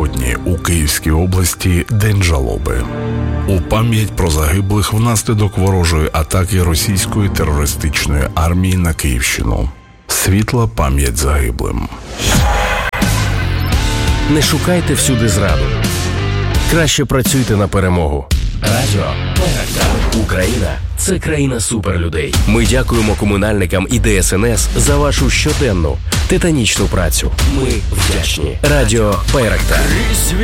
Сьогодні у Київській області День жалоби. У пам'ять про загиблих внаслідок ворожої атаки російської терористичної армії на Київщину. Світла пам'ять загиблим. Не шукайте всюди зраду. Краще працюйте на перемогу. Радіо Байрактар. Україна – це країна суперлюдей. Ми дякуємо комунальникам і ДСНС за вашу щоденну, титанічну працю. Ми вдячні. Радіо Байрактар.